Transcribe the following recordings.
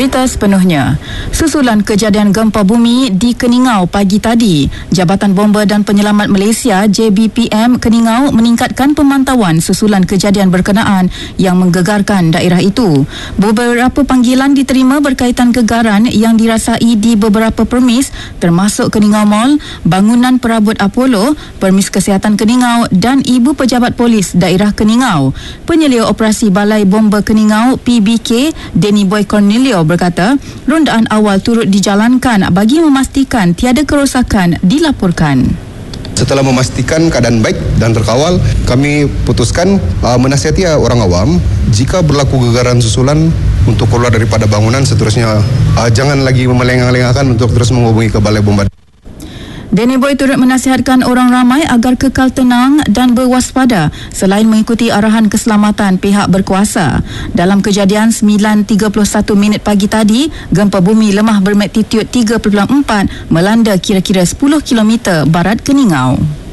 Berita sepenuhnya. Susulan kejadian gempa bumi di Keningau pagi tadi, Jabatan Bomba dan Penyelamat Malaysia JBPM Keningau meningkatkan pemantauan susulan kejadian berkenaan yang menggegarkan daerah itu. Beberapa panggilan diterima berkaitan gegaran yang dirasai di beberapa permis termasuk Keningau Mall, bangunan perabot Apollo, permis kesihatan Keningau dan Ibu Pejabat Polis Daerah Keningau. Penyelia Operasi Balai Bomba Keningau PBK Denny Boy Cornelio berkata, rondaan awal turut dijalankan bagi memastikan tiada kerosakan dilaporkan. Setelah memastikan keadaan baik dan terkawal, kami putuskan menasihati orang awam jika berlaku gegaran susulan untuk keluar daripada bangunan, seterusnya jangan lagi melengah-lengahkan untuk terus menghubungi ke Balai Bomba. Denny Boy turut menasihatkan orang ramai agar kekal tenang dan berwaspada selain mengikuti arahan keselamatan pihak berkuasa. Dalam kejadian 9.31 minit pagi tadi, gempa bumi lemah bermagnitudo 3.4 melanda kira-kira 10 km barat Keningau.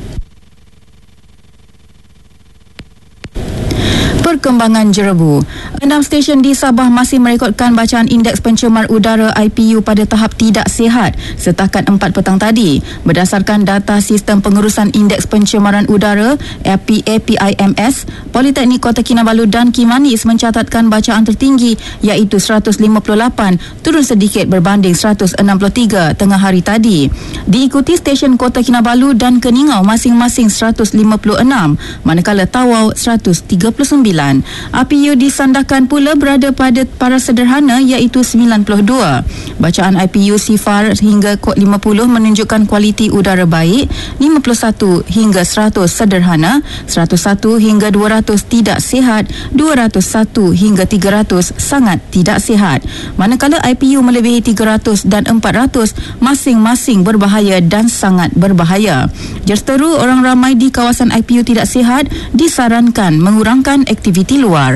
Perkembangan jerebu. 6 stesen di Sabah masih merekodkan bacaan indeks pencemar udara IPU pada tahap tidak sihat setakat 4 petang tadi. Berdasarkan data Sistem Pengurusan Indeks Pencemaran Udara APIMS, Politeknik Kota Kinabalu dan Kimanis mencatatkan bacaan tertinggi iaitu 158, turun sedikit berbanding 163 tengah hari tadi. Diikuti stesen Kota Kinabalu dan Keningau masing-masing 156, manakala Tawau 139. IPU disandarkan pula berada pada paras sederhana iaitu 92. Bacaan IPU sifar hingga kod 50 menunjukkan kualiti udara baik, 51 hingga 100 sederhana, 101 hingga 200 tidak sihat, 201 hingga 300 sangat tidak sihat. Manakala IPU melebihi 300 dan 400 masing-masing berbahaya dan sangat berbahaya. Juruterus orang ramai di kawasan IPU tidak sihat disarankan mengurangkan aktiviti luar.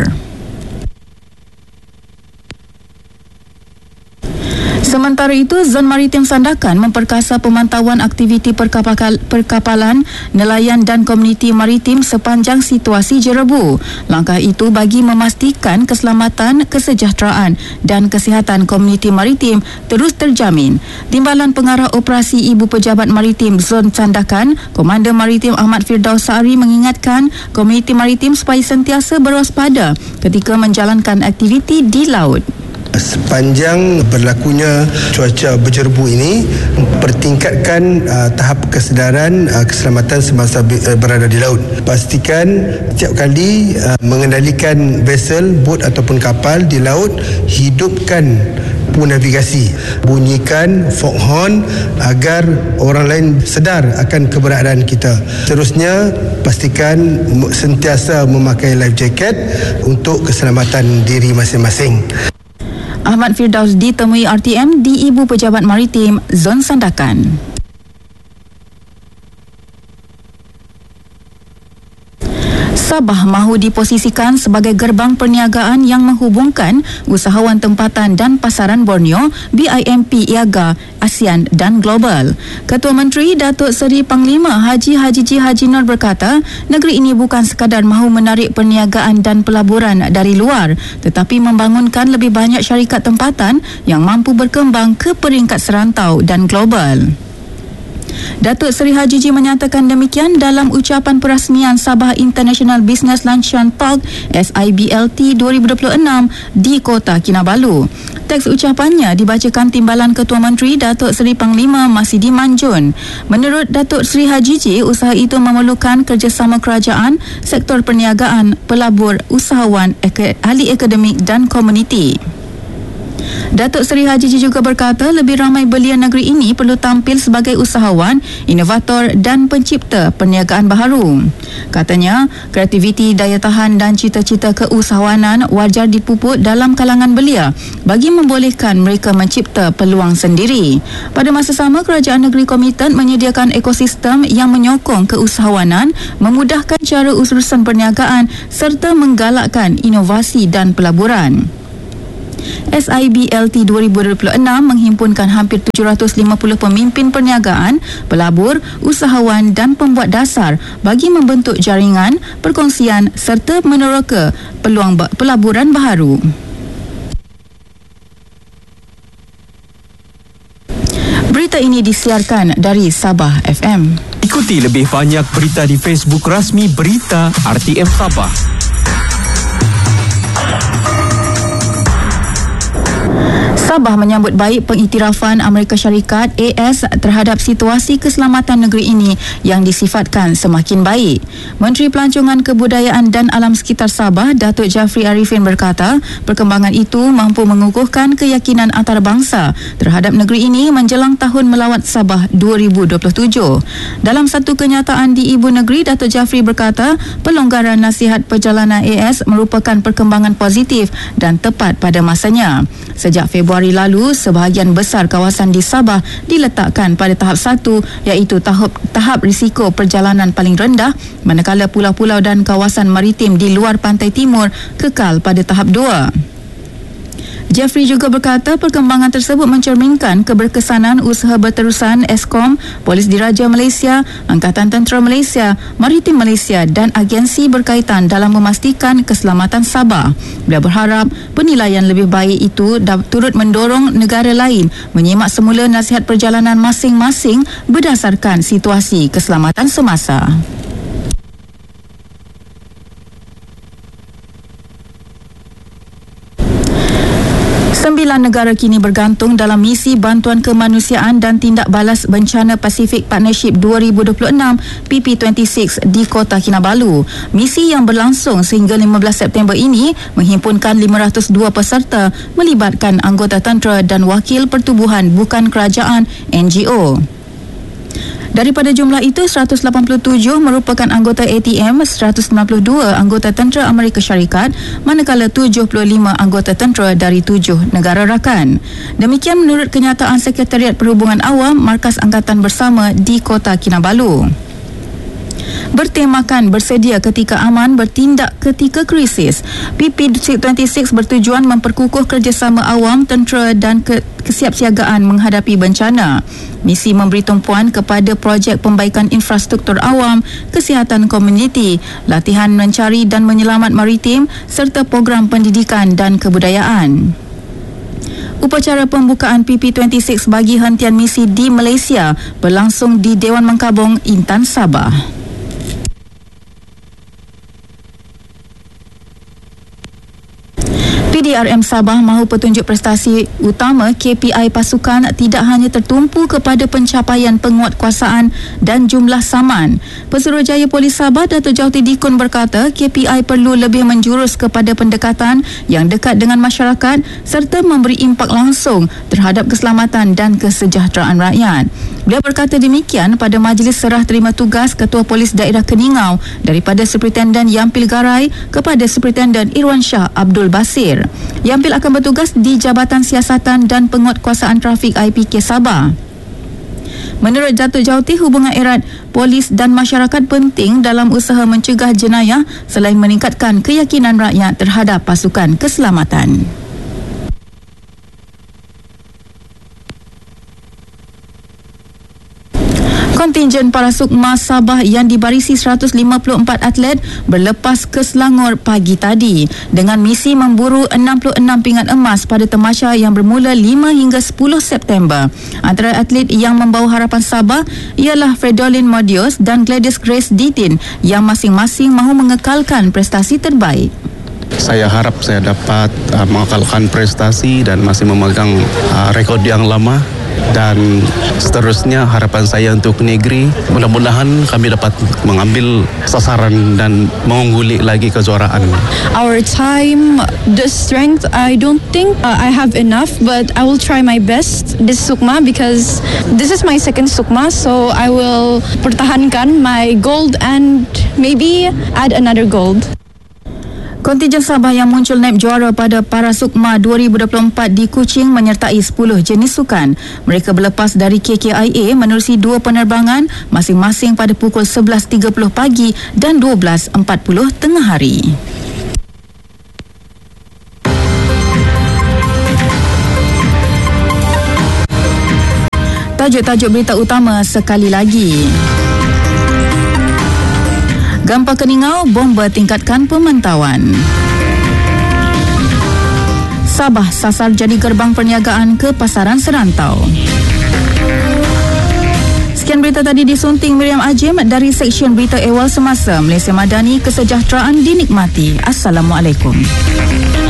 Sementara itu, Zon Maritim Sandakan memperkasa pemantauan aktiviti perkapalan, nelayan dan komuniti maritim sepanjang situasi jerebu. Langkah itu bagi memastikan keselamatan, kesejahteraan dan kesihatan komuniti maritim terus terjamin. Timbalan Pengarah Operasi Ibu Pejabat Maritim Zon Sandakan, Komander Maritim Ahmad Firdaus Sa'ari mengingatkan komuniti maritim supaya sentiasa berwaspada ketika menjalankan aktiviti di laut. Sepanjang berlakunya cuaca berjerebu ini, pertingkatkan tahap kesedaran keselamatan semasa berada di laut. Pastikan setiap kali mengendalikan vessel, bot ataupun kapal di laut, hidupkan navigasi, bunyikan foghorn agar orang lain sedar akan keberadaan kita. Seterusnya, pastikan sentiasa memakai life jacket untuk keselamatan diri masing-masing. Ahmad Firdaus ditemui RTM di Ibu Pejabat Maritim Zon Sandakan. Sabah mahu diposisikan sebagai gerbang perniagaan yang menghubungkan usahawan tempatan dan pasaran Borneo, BIMP IAGA, ASEAN dan global. Ketua Menteri Datuk Seri Panglima Haji Haji Nur berkata, negeri ini bukan sekadar mahu menarik perniagaan dan pelaburan dari luar, tetapi membangunkan lebih banyak syarikat tempatan yang mampu berkembang ke peringkat serantau dan global. Datuk Seri Haji menyatakan demikian dalam ucapan perasmian Sabah International Business Luncheon Talk SIBLT 2026 di Kota Kinabalu. Teks ucapannya dibacakan Timbalan Ketua Menteri Datuk Seri Panglima Masidi Manjun. Menurut Datuk Seri Haji, usaha itu memerlukan kerjasama kerajaan, sektor perniagaan, pelabur, usahawan, ahli akademik dan komuniti. Datuk Seri Haji juga berkata lebih ramai belia negeri ini perlu tampil sebagai usahawan, inovator dan pencipta perniagaan baharu. Katanya, kreativiti, daya tahan dan cita-cita keusahawanan wajar dipupuk dalam kalangan belia bagi membolehkan mereka mencipta peluang sendiri. Pada masa sama, kerajaan negeri komited menyediakan ekosistem yang menyokong keusahawanan, memudahkan cara urusan perniagaan serta menggalakkan inovasi dan pelaburan. SIBLT 2026 menghimpunkan hampir 750 pemimpin perniagaan, pelabur, usahawan dan pembuat dasar bagi membentuk jaringan, perkongsian serta meneroka peluang pelaburan baharu. Berita ini disiarkan dari Sabah FM. Ikuti lebih banyak berita di Facebook rasmi Berita RTM Sabah. Sabah menyambut baik pengiktirafan Amerika Syarikat AS terhadap situasi keselamatan negeri ini yang disifatkan semakin baik. Menteri Pelancongan Kebudayaan dan Alam Sekitar Sabah, Datuk Jafri Arifin berkata, perkembangan itu mampu mengukuhkan keyakinan antarabangsa terhadap negeri ini menjelang Tahun Melawat Sabah 2027. Dalam satu kenyataan di Ibu Negeri, Datuk Jafri berkata, pelonggaran nasihat perjalanan AS merupakan perkembangan positif dan tepat pada masanya. Sejak Februari lalu, sebahagian besar kawasan di Sabah diletakkan pada tahap 1 iaitu tahap risiko perjalanan paling rendah, manakala pulau-pulau dan kawasan maritim di luar pantai timur kekal pada tahap 2. Jeffrey juga berkata perkembangan tersebut mencerminkan keberkesanan usaha berterusan Eskom, Polis Diraja Malaysia, Angkatan Tentera Malaysia, Maritim Malaysia dan agensi berkaitan dalam memastikan keselamatan Sabah. Beliau berharap penilaian lebih baik itu turut mendorong negara lain menyimak semula nasihat perjalanan masing-masing berdasarkan situasi keselamatan semasa. 9 negara kini bergantung dalam misi bantuan kemanusiaan dan tindak balas bencana Pacific Partnership 2026 PP26 di Kota Kinabalu. Misi yang berlangsung sehingga 15 September ini menghimpunkan 502 peserta melibatkan anggota tentera dan wakil pertubuhan bukan kerajaan NGO. Daripada jumlah itu, 187 merupakan anggota ATM, 192 anggota tentera Amerika Syarikat, manakala 75 anggota tentera dari 7 negara rakan. Demikian menurut kenyataan Sekretariat Perhubungan Awam Markas Angkatan Bersama di Kota Kinabalu. Bertemakan bersedia ketika aman, bertindak ketika krisis. PP26 bertujuan memperkukuh kerjasama awam, tentera dan kesiapsiagaan menghadapi bencana. Misi memberi tumpuan kepada projek pembaikan infrastruktur awam, kesihatan komuniti, latihan mencari dan menyelamat maritim serta program pendidikan dan kebudayaan. Upacara pembukaan PP26 bagi hentian misi di Malaysia berlangsung di Dewan Mengkabong, Intan, Sabah. PDRM Sabah mahu petunjuk prestasi utama KPI pasukan tidak hanya tertumpu kepada pencapaian penguatkuasaan dan jumlah saman. Pesuruhjaya Polis Sabah Datuk Jauti Dikun berkata KPI perlu lebih menjurus kepada pendekatan yang dekat dengan masyarakat serta memberi impak langsung terhadap keselamatan dan kesejahteraan rakyat. Beliau berkata demikian pada majlis serah terima tugas Ketua Polis Daerah Keningau daripada Superintendent Yampil Garai kepada Superintendent Irwan Shah Abdul Basir. Yampil akan bertugas di Jabatan Siasatan dan Penguatkuasaan Trafik IPK Sabah. Menurut Datuk Jauti, hubungan erat polis dan masyarakat penting dalam usaha mencegah jenayah selain meningkatkan keyakinan rakyat terhadap pasukan keselamatan. Kontingen para sukma Sabah yang dibarisi 154 atlet berlepas ke Selangor pagi tadi dengan misi memburu 66 pingat emas pada tamasya yang bermula 5 hingga 10 September. Antara atlet yang membawa harapan Sabah ialah Fredolin Modius dan Gladys Grace Didin yang masing-masing mahu mengekalkan prestasi terbaik. Saya harap saya dapat mengekalkan prestasi dan masih memegang rekod yang lama. Dan seterusnya harapan saya untuk negeri, mudah-mudahan kami dapat mengambil sasaran dan mengungguli lagi kejuaraan. Our time, the strength, I don't think I have enough, but I will try my best this Sukma because this is my second Sukma, so I will pertahankan my gold and maybe add another gold. Kontingen Sabah yang muncul naib juara pada Para Sukma 2024 di Kuching menyertai 10 jenis sukan. Mereka berlepas dari KKIA menerusi 2 penerbangan masing-masing pada pukul 11.30 pagi dan 12.40 tengah hari. Tajuk-tajuk berita utama sekali lagi. Gempa Keningau, bomba tingkatkan pemantauan. Sabah sasar jadi gerbang perniagaan ke pasaran serantau. Sekian berita tadi disunting Miriam Ajim dari Seksyen Berita Ehwal Semasa Malaysia Madani. Kesejahteraan dinikmati. Assalamualaikum.